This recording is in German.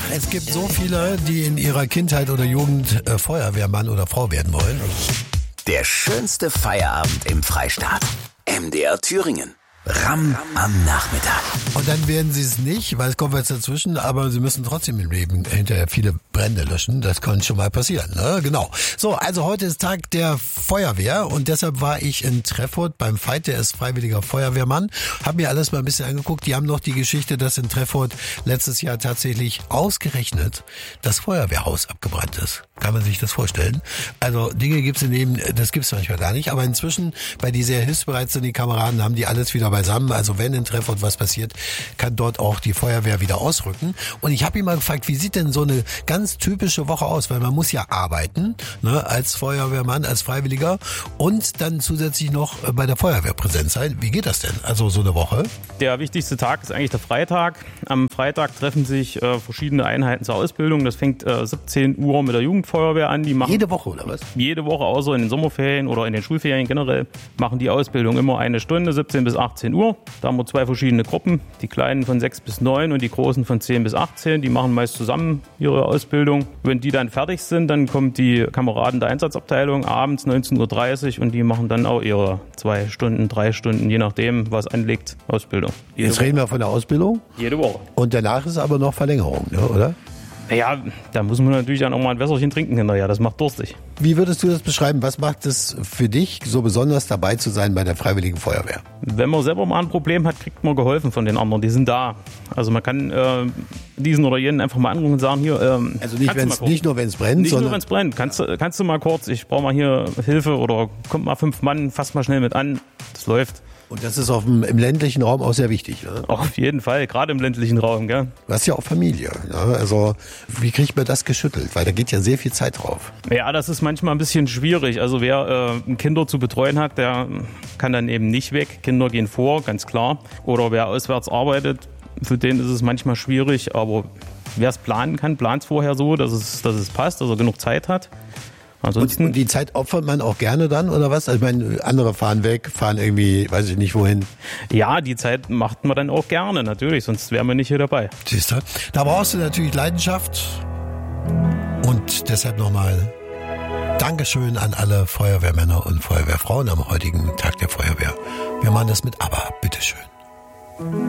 Es gibt so viele, die in ihrer Kindheit oder Jugend Feuerwehrmann oder Frau werden wollen. Der schönste Feierabend im Freistaat. MDR Thüringen. Ramm am Nachmittag. Und dann werden sie es nicht, weil es kommt jetzt dazwischen, aber sie müssen trotzdem im Leben hinterher viele Brände löschen. Das kann schon mal passieren, ne? Genau. So, also heute ist Tag der Feuerwehr und deshalb war ich in Treffurt beim Veit, der ist freiwilliger Feuerwehrmann. Hab mir alles mal ein bisschen angeguckt. Die haben noch die Geschichte, dass in Treffurt letztes Jahr tatsächlich ausgerechnet das Feuerwehrhaus abgebrannt ist. Kann man sich das vorstellen? Also Dinge gibt's im Leben, das gibt's manchmal gar nicht. Aber inzwischen, weil die sehr hilfsbereit sind, die Kameraden, haben die alles wieder beisammen. Also wenn in Treffurt was passiert, kann dort auch die Feuerwehr wieder ausrücken. Und ich habe ihn mal gefragt, wie sieht denn so eine ganz typische Woche aus? Weil man muss ja arbeiten, ne, als Feuerwehrmann, als Freiwilliger und dann zusätzlich noch bei der Feuerwehr präsent sein. Wie geht das denn? Also so eine Woche? Der wichtigste Tag ist eigentlich der Freitag. Am Freitag treffen sich verschiedene Einheiten zur Ausbildung. Das fängt 17 Uhr mit der Jugendfeuerwehr an. Die machen jede Woche oder was? Jede Woche, außer in den Sommerferien oder in den Schulferien generell, machen die Ausbildung immer eine Stunde, 17 bis 18 Uhr. Da haben wir 2 verschiedene Gruppen. Die kleinen von 6 bis 9 und die großen von 10 bis 18. Die machen meist zusammen ihre Ausbildung. Wenn die dann fertig sind, dann kommen die Kameraden der Einsatzabteilung abends 19.30 Uhr und die machen dann auch ihre 2 Stunden, 3 Stunden, je nachdem, was anliegt, Ausbildung. Jetzt reden wir von der Ausbildung? Jede Woche. Und danach ist aber noch Verlängerung, ne, oder? Ja, da muss man natürlich dann auch mal ein Wässerchen trinken hinterher, das macht durstig. Wie würdest du das beschreiben? Was macht es für dich so besonders, dabei zu sein bei der Freiwilligen Feuerwehr? Wenn man selber mal ein Problem hat, kriegt man geholfen von den anderen, die sind da. Also man kann diesen oder jenen einfach mal anrufen und sagen, hier, also nicht nur, wenn es brennt, nicht sondern... nur, wenn es brennt. Kannst du mal kurz, ich brauche mal hier Hilfe oder kommt mal 5 Mann, fass mal schnell mit an, das läuft. Und das ist im ländlichen Raum auch sehr wichtig, ne? Auf jeden Fall, gerade im ländlichen Raum, gell? Du hast ja auch Familie, ne? Also wie kriegt man das geschüttelt? Weil da geht ja sehr viel Zeit drauf. Ja, das ist manchmal ein bisschen schwierig. Also wer Kinder zu betreuen hat, der kann dann eben nicht weg. Kinder gehen vor, ganz klar. Oder wer auswärts arbeitet, für den ist es manchmal schwierig. Aber wer es planen kann, plant es vorher so, dass es passt, dass er genug Zeit hat. Ansonsten und die Zeit opfert man auch gerne dann, oder was? Also ich meine, andere fahren weg, fahren irgendwie, weiß ich nicht wohin. Ja, die Zeit macht man dann auch gerne, natürlich, sonst wären wir nicht hier dabei. Siehst du? Da brauchst du natürlich Leidenschaft und deshalb nochmal Dankeschön an alle Feuerwehrmänner und Feuerwehrfrauen am heutigen Tag der Feuerwehr. Wir machen das mit ABBA, bitteschön.